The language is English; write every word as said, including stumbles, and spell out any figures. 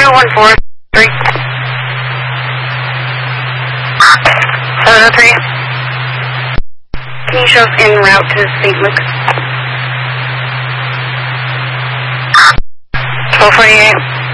two one four three. seven oh three. Can you show us en route to Saint Luke's? twelve forty-eight.